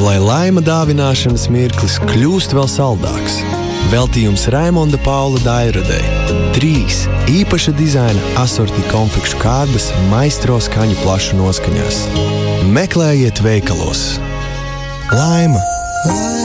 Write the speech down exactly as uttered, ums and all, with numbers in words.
lai laima dāvināšanas mirklis kļūst vēl saldāks. Veltījums Raimonda Paula Dairadei. Trīs īpaša dizaina asorti konfekšu kārbas maistro skaņu plašu noskaņās. Meklējiet veikalos. Laima!